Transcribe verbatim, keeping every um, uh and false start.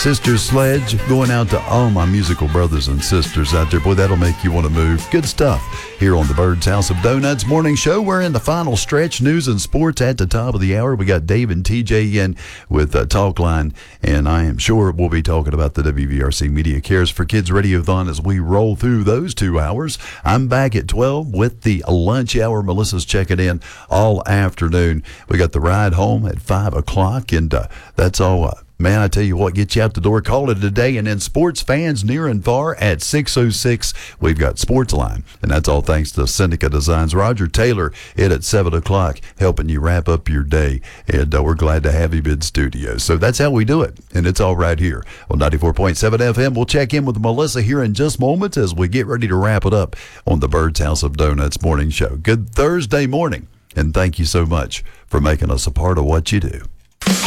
Sister Sledge going out to all my musical brothers and sisters out there. Boy, that'll make you want to move. Good stuff here on the Bird's House of Donuts morning show. We're in the final stretch. News and sports at the top of the hour. We got Dave and T J in with uh, Talk Line, and I am sure we'll be talking about the W V R C Media Cares for Kids Radiothon as we roll through those two hours. I'm back at twelve with the lunch hour. Melissa's checking in all afternoon. We got the ride home at five o'clock, and uh, that's all. Uh, Man, I tell you what, get you out the door, call it a day. And then sports fans near and far at six oh six, we've got Sportsline. And that's all thanks to Seneca Designs. Roger Taylor in at seven o'clock, helping you wrap up your day. And uh, we're glad to have him in studio. So that's how we do it. And it's all right here on ninety-four point seven F M. We'll check in with Melissa here in just moments as we get ready to wrap it up on the Bird's House of Donuts morning show. Good Thursday morning. And thank you so much for making us a part of what you do.